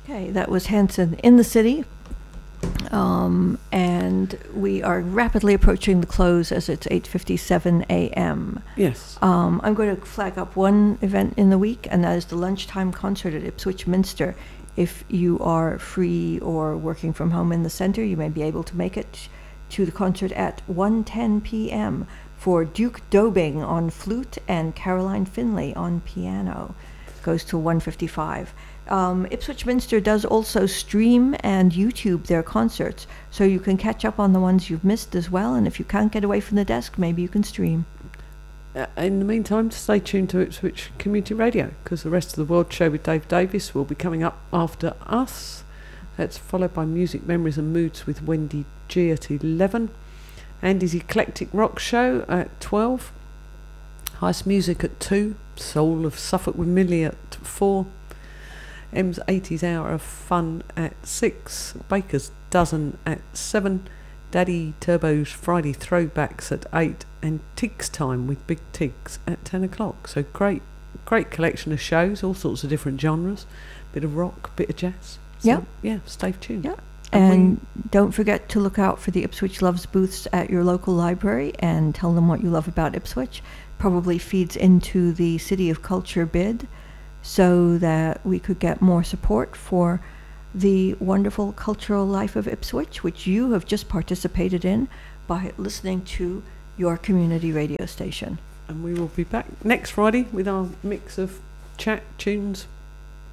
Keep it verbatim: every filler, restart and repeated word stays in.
Okay, that was Hanson in the City. Um, and we are rapidly approaching the close as it's eight fifty-seven a.m. Yes. Um, I'm going to flag up one event in the week, and that is the lunchtime concert at Ipswich Minster. If you are free or working from home in the center, you may be able to make it to the concert at one ten p.m. for Duke Dobing on flute and Caroline Finlay on piano. Goes to one fifty-five. Um, Ipswich Minster does also stream and YouTube their concerts, so you can catch up on the ones you've missed as well, and if you can't get away from the desk, maybe you can stream. Uh, in the meantime, stay tuned to Ipswich Community Radio, because the rest of the World Show with Dave Davis will be coming up after us. That's followed by Music Memories and Moods with Wendy G at eleven. Andy's Eclectic Rock Show at twelve. Heist Music at two. Soul of Suffolk with Millie at four. M's eighties Hour of Fun at six. Baker's Dozen at seven. Daddy Turbo's Friday Throwbacks at eight. And Tiggs Time with Big Tiggs at ten o'clock. So great, great collection of shows, all sorts of different genres. Bit of rock, bit of jazz. So, yeah. Yeah, stay tuned. Yeah. And don't forget to look out for the Ipswich Loves booths at your local library and tell them what you love about Ipswich. Probably feeds into the City of Culture bid so that we could get more support for the wonderful cultural life of Ipswich, which you have just participated in by listening to your community radio station. And we will be back next Friday with our mix of chat, tunes,